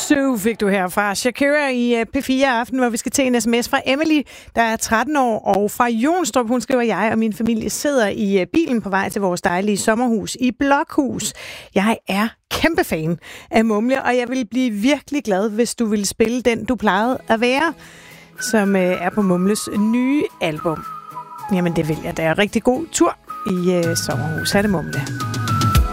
So fik du her fra Shakira i P4 Aften, hvor vi skal til en sms fra Emily, der er 13 år, og fra Jonstrup. Hun skriver, jeg og min familie sidder i bilen på vej til vores dejlige sommerhus i Blokhus. Jeg er kæmpe fan af Mumle, og jeg vil blive virkelig glad, hvis du ville spille den, du plejede at være, som er på Mumles nye album. Jamen det vil jeg da. Rigtig god tur i sommerhus. Ha' det, Mumle.